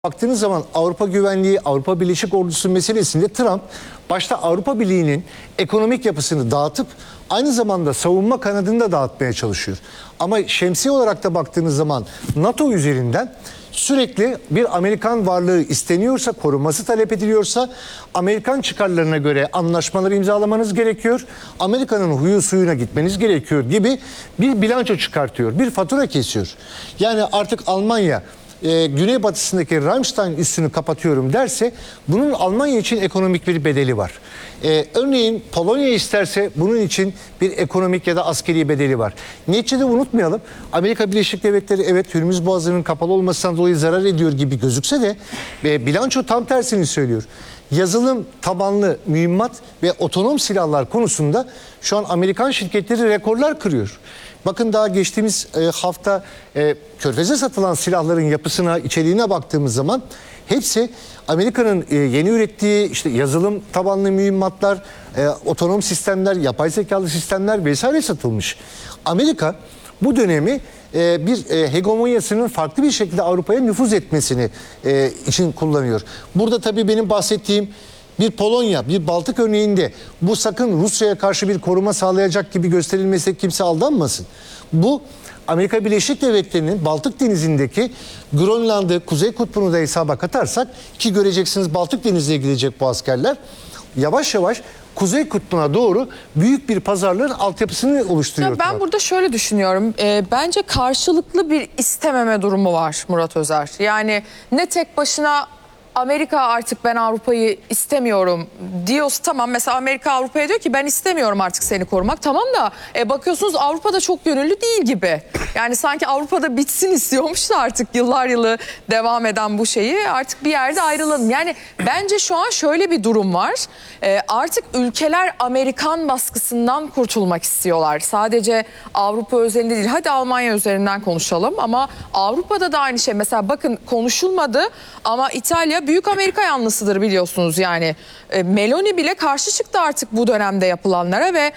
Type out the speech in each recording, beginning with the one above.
Baktığınız zaman Avrupa güvenliği, Avrupa Birleşik Ordusu meselesinde Trump başta Avrupa Birliği'nin ekonomik yapısını dağıtıp aynı zamanda savunma kanadını da dağıtmaya çalışıyor. Ama şemsiye olarak da baktığınız zaman NATO üzerinden sürekli bir Amerikan varlığı isteniyorsa, korunması talep ediliyorsa Amerikan çıkarlarına göre anlaşmaları imzalamanız gerekiyor. Amerika'nın huyu suyuna gitmeniz gerekiyor gibi bir bilanço çıkartıyor, bir fatura kesiyor. Yani artık Almanya güneybatısındaki Ramstein üssünü kapatıyorum derse bunun Almanya için ekonomik bir bedeli var. Örneğin Polonya isterse bunun için bir ekonomik ya da askeri bedeli var. Neticede unutmayalım, Amerika Birleşik Devletleri evet Hürmüz Boğazı'nın kapalı olmasından dolayı zarar ediyor gibi gözükse de bilanço tam tersini söylüyor. Yazılım tabanlı mühimmat ve otonom silahlar konusunda şu an Amerikan şirketleri rekorlar kırıyor. Bakın daha geçtiğimiz hafta Körfez'e satılan silahların yapısına, içeriğine baktığımız zaman hepsi Amerika'nın yeni ürettiği işte yazılım tabanlı mühimmatlar, otonom sistemler, yapay zekalı sistemler vesaire satılmış. Amerika bu dönemi bir hegemonyasının farklı bir şekilde Avrupa'ya nüfuz etmesini için kullanıyor. Burada tabii benim bahsettiğim bir Polonya, bir Baltık örneğinde bu sakın Rusya'ya karşı bir koruma sağlayacak gibi gösterilmesi kimse aldanmasın. Bu Amerika Birleşik Devletleri'nin Baltık Denizi'ndeki Grönland'ı, Kuzey Kutbu'nu da hesaba katarsak ki göreceksiniz Baltık Denizi'ne gidecek bu askerler yavaş yavaş Kuzey Kutbu'na doğru büyük bir pazarlığın altyapısını oluşturuyor. Ya ben burada şöyle düşünüyorum. Bence karşılıklı bir istememe durumu var Murat Özer. Yani ne tek başına Amerika artık ben Avrupa'yı istemiyorum diyorsa tamam, mesela Amerika Avrupa'ya diyor ki ben istemiyorum artık seni korumak, tamam da bakıyorsunuz Avrupa'da çok gönüllü değil gibi. Yani sanki Avrupa'da bitsin istiyormuş da artık yıllar yılı devam eden bu şeyi artık bir yerde ayrılalım. Yani bence şu an şöyle bir durum var. Artık ülkeler Amerikan baskısından kurtulmak istiyorlar. Sadece Avrupa özelinde değil, hadi Almanya üzerinden konuşalım ama Avrupa'da da aynı şey. Mesela bakın konuşulmadı ama İtalya büyük Amerika yanlısıdır biliyorsunuz yani. Meloni bile karşı çıktı artık bu dönemde yapılanlara ve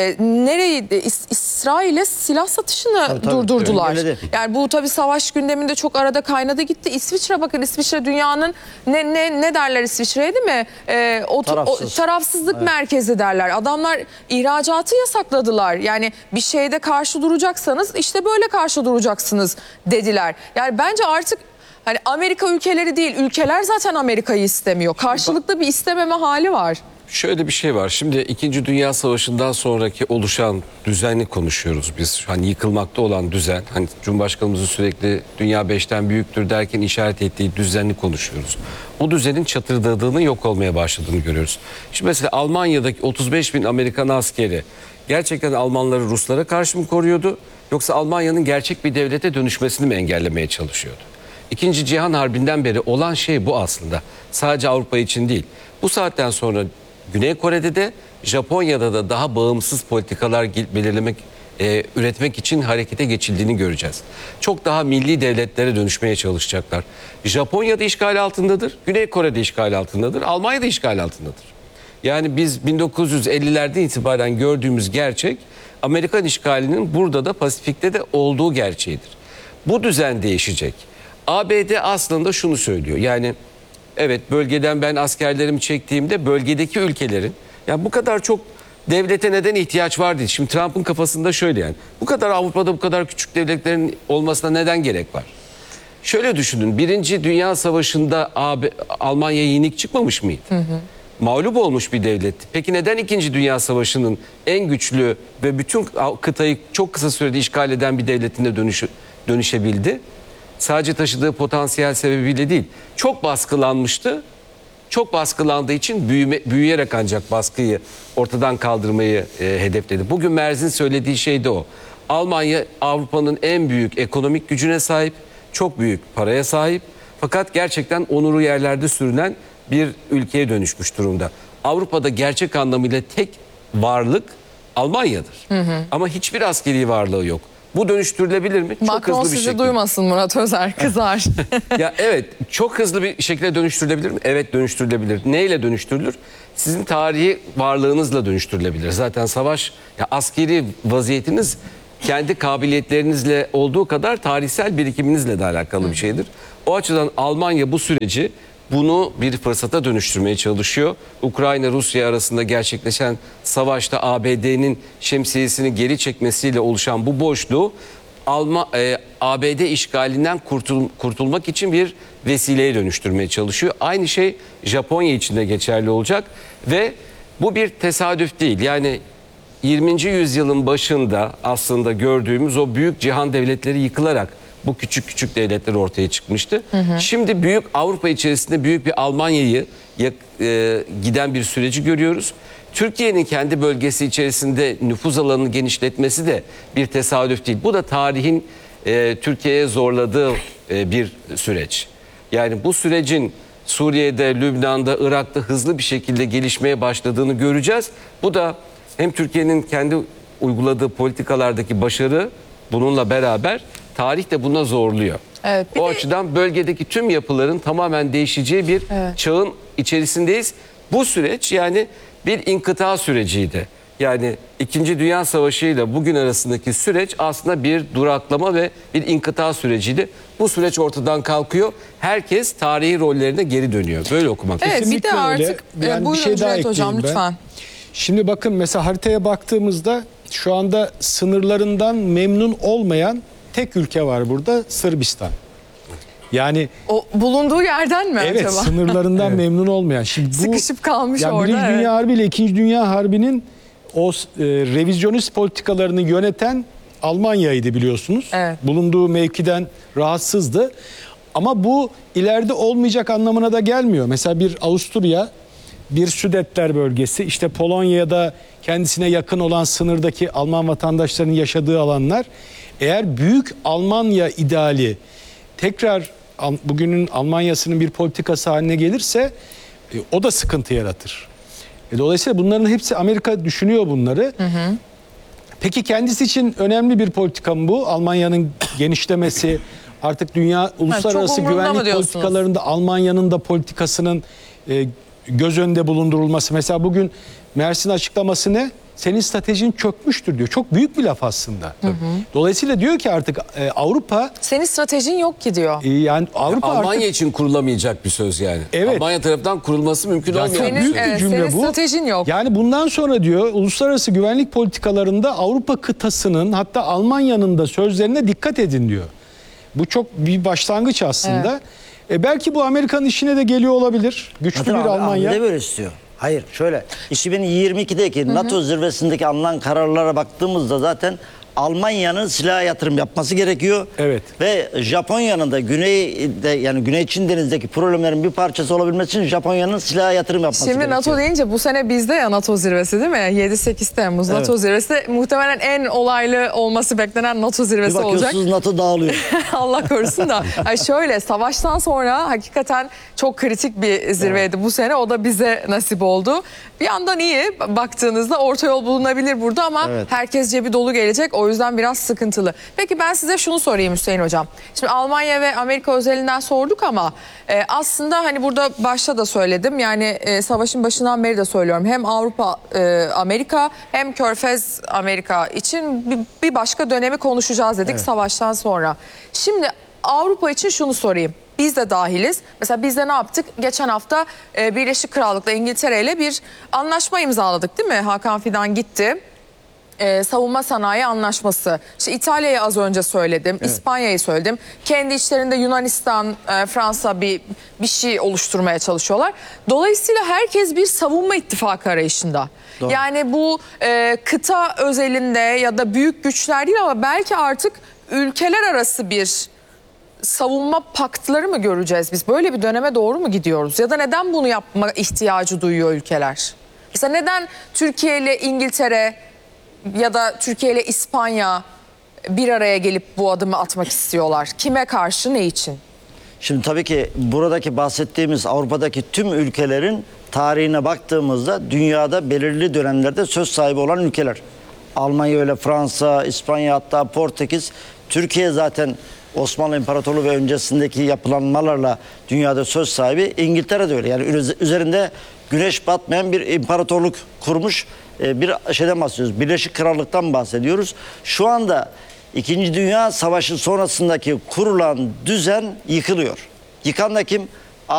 İsrail'e silah satışını durdurdular. Yani bu tabii savaş gündeminde çok arada kaynadı gitti. İsviçre, bakın İsviçre dünyanın ne derler İsviçre'ye, değil mi? Tarafsızlık merkezi derler. Adamlar ihracatı yasakladılar. Yani bir şeyde karşı duracaksanız işte böyle karşı duracaksınız dediler. Yani bence artık hani Amerika ülkeleri değil, ülkeler zaten Amerika'yı istemiyor. Karşılıklı bir istememe hali var. Şöyle bir şey var. Şimdi 2. Dünya Savaşı'ndan sonraki oluşan düzeni konuşuyoruz biz. Hani yıkılmakta olan düzen. Hani Cumhurbaşkanımızın sürekli dünya 5'ten büyüktür derken işaret ettiği düzeni konuşuyoruz. O düzenin çatırdadığını, yok olmaya başladığını görüyoruz. Şimdi mesela Almanya'daki 35 bin Amerikan askeri gerçekten Almanları Ruslara karşı mı koruyordu? Yoksa Almanya'nın gerçek bir devlete dönüşmesini mi engellemeye çalışıyordu? İkinci Cihan Harbi'nden beri olan şey bu aslında. Sadece Avrupa için değil. Bu saatten sonra Güney Kore'de de Japonya'da da daha bağımsız politikalar üretmek için harekete geçildiğini göreceğiz. Çok daha milli devletlere dönüşmeye çalışacaklar. Japonya'da işgal altındadır, Güney Kore'de işgal altındadır, Almanya'da işgal altındadır. Yani biz 1950'lerden itibaren gördüğümüz gerçek Amerikan işgalinin burada da Pasifik'te de olduğu gerçeğidir. Bu düzen değişecek. ABD aslında şunu söylüyor. Yani evet, bölgeden ben askerlerimi çektiğimde bölgedeki ülkelerin ya bu kadar çok devlete neden ihtiyaç var değil. Şimdi Trump'ın kafasında şöyle, yani bu kadar Avrupa'da bu kadar küçük devletlerin olmasına neden gerek var? Şöyle düşünün, 1. Dünya Savaşı'nda Almanya yenik çıkmamış mıydı? Mağlup olmuş bir devletti. Peki neden 2. Dünya Savaşı'nın en güçlü ve bütün kıtayı çok kısa sürede işgal eden bir devletine dönüşebildi? Sadece taşıdığı potansiyel sebebiyle değil. Çok baskılanmıştı. Çok baskılandığı için büyüyerek ancak baskıyı ortadan kaldırmayı hedefledi. Bugün Merz'in söylediği şey de o. Almanya Avrupa'nın en büyük ekonomik gücüne sahip, çok büyük paraya sahip. Fakat gerçekten onuru yerlerde sürünen bir ülkeye dönüşmüş durumda. Avrupa'da gerçek anlamıyla tek varlık Almanya'dır. Ama hiçbir askeri varlığı yok. Bu dönüştürülebilir mi? Çok Macron hızlı bir sizi şekilde. duymasın Murat Özer, kızar. Ya evet, çok hızlı bir şekilde dönüştürülebilir mi? Evet, dönüştürülebilir. Neyle dönüştürülür? Sizin tarihi varlığınızla dönüştürülebilir. Zaten savaş, ya askeri vaziyetiniz kendi kabiliyetlerinizle olduğu kadar tarihsel birikiminizle de alakalı bir şeydir. O açıdan Almanya bu süreci bunu bir fırsata dönüştürmeye çalışıyor. Ukrayna-Rusya arasında gerçekleşen savaşta ABD'nin şemsiyesini geri çekmesiyle oluşan bu boşluğu ABD işgalinden kurtulmak için bir vesileye dönüştürmeye çalışıyor. Aynı şey Japonya için de geçerli olacak ve bu bir tesadüf değil. Yani 20. yüzyılın başında aslında gördüğümüz o büyük cihan devletleri yıkılarak bu küçük küçük devletler ortaya çıkmıştı. Şimdi büyük Avrupa içerisinde büyük bir Almanya'yı giden bir süreci görüyoruz. Türkiye'nin kendi bölgesi içerisinde nüfuz alanını genişletmesi de bir tesadüf değil. Bu da tarihin Türkiye'ye zorladığı bir süreç. Yani bu sürecin Suriye'de, Lübnan'da, Irak'ta hızlı bir şekilde gelişmeye başladığını göreceğiz. Bu da hem Türkiye'nin kendi uyguladığı politikalardaki başarı, bununla beraber tarih de buna zorluyor. Evet, o açıdan bölgedeki tüm yapıların tamamen değişeceği bir çağın içerisindeyiz. Bu süreç yani bir inkıta süreciydi. Yani 2. Dünya Savaşı ile bugün arasındaki süreç aslında bir duraklama ve bir inkıta süreciydi. Bu süreç ortadan kalkıyor. Herkes tarihi rollerine geri dönüyor. Böyle okumak lazım. Evet, bir de Kesinlikle öyle. artık Yani bir buyurun şey daha Cüneyt Hocam ekleyeyim ben. lütfen. Şimdi bakın mesela haritaya baktığımızda şu anda sınırlarından memnun olmayan tek ülke var burada, Sırbistan. Yani O bulunduğu yerden mi evet, acaba? sınırlarından memnun olmayan. Şimdi bu Sıkışıp kalmış yani orada. Birinci Dünya Harbi ile İkinci Dünya Harbi'nin o revizyonist politikalarını yöneten Almanya'ydı biliyorsunuz. Evet. Bulunduğu mevkiden rahatsızdı. Ama bu ileride olmayacak anlamına da gelmiyor. Mesela bir Avusturya, bir Sudetler bölgesi, işte Polonya'da kendisine yakın olan sınırdaki Alman vatandaşlarının yaşadığı alanlar, eğer büyük Almanya ideali tekrar bugünün Almanya'sının bir politikası haline gelirse o da sıkıntı yaratır. Dolayısıyla bunların hepsi, Amerika düşünüyor bunları. Peki kendisi için önemli bir politika mı bu? Almanya'nın genişlemesi, artık dünya uluslararası çok umurunda mı güvenlik diyorsunuz? politikalarında Almanya'nın da politikasının göz önünde bulundurulması. Mesela bugün Mersin açıklaması ne? Senin stratejin çökmüştür diyor. Çok büyük bir laf aslında. Dolayısıyla diyor ki artık Avrupa, Senin stratejin yok ki diyor. yani Avrupa Almanya artık için kurulamayacak bir söz yani. Evet. Almanya tarafından kurulması mümkün olmayan çok bir büyük söz. bir cümle senin bu. stratejin yok. Yani bundan sonra diyor uluslararası güvenlik politikalarında Avrupa kıtasının, hatta Almanya'nın da sözlerine dikkat edin diyor. Bu çok bir başlangıç aslında. Belki bu Amerika'nın işine de geliyor olabilir. Güçlü Zaten bir Almanya. de böyle istiyor. Hayır şöyle 2022'deki NATO zirvesindeki alınan kararlara baktığımızda zaten Almanya'nın silaha yatırım yapması gerekiyor. Evet. Ve Japonya'nın da güneyde, yani Güney Çin Denizi'ndeki problemlerin bir parçası olabilmesi için Japonya'nın silaha yatırım yapması Şimdi gerekiyor. NATO deyince bu sene bizde ya NATO zirvesi değil mi? 7-8 Temmuz NATO zirvesi. Muhtemelen en olaylı olması beklenen NATO Bir zirvesi olacak. bakıyorsunuz NATO dağılıyor. Allah korusun da. Ay şöyle, savaştan sonra hakikaten çok kritik bir zirveydi bu sene. O da bize nasip oldu. Bir yandan iyi baktığınızda orta yol bulunabilir burada ama herkes cebi dolu gelecek. O yüzden biraz sıkıntılı. Peki ben size şunu sorayım Hüseyin Hocam. Şimdi Almanya ve Amerika özelinden sorduk ama aslında hani burada başta da söyledim. Yani savaşın başından beri de söylüyorum. Hem Avrupa, Amerika hem Körfez Amerika için bir başka dönemi konuşacağız dedik savaştan sonra. Şimdi Avrupa için şunu sorayım. Biz de dahiliz. Mesela biz de ne yaptık? Geçen hafta Birleşik Krallık'la İngiltere ile bir anlaşma imzaladık değil mi? Hakan Fidan gitti. Savunma sanayi anlaşması. İşte İtalya'yı az önce söyledim. İspanya'yı söyledim. Kendi içlerinde Yunanistan, Fransa bir şey oluşturmaya çalışıyorlar. Dolayısıyla herkes bir savunma ittifakı arayışında. Doğru. Yani bu kıta özelinde ya da büyük güçler değil ama belki artık ülkeler arası bir savunma paktları mı göreceğiz biz? Böyle bir döneme doğru mu gidiyoruz? Ya da neden bunu yapma ihtiyacı duyuyor ülkeler? Mesela neden Türkiye ile İngiltere ya da Türkiye ile İspanya bir araya gelip bu adımı atmak istiyorlar? Kime karşı, ne için? Şimdi tabii ki buradaki bahsettiğimiz Avrupa'daki tüm ülkelerin tarihine baktığımızda dünyada belirli dönemlerde söz sahibi olan ülkeler. Almanya öyle, Fransa, İspanya, hatta Portekiz. Türkiye zaten Osmanlı İmparatorluğu ve öncesindeki yapılanmalarla dünyada söz sahibi. İngiltere de öyle. Yani üzerinde güneş batmayan bir imparatorluk kurmuş bir şeyden bahsediyoruz. Birleşik Krallık'tan bahsediyoruz. Şu anda İkinci Dünya Savaşı sonrasındaki kurulan düzen yıkılıyor. Yıkan da kim?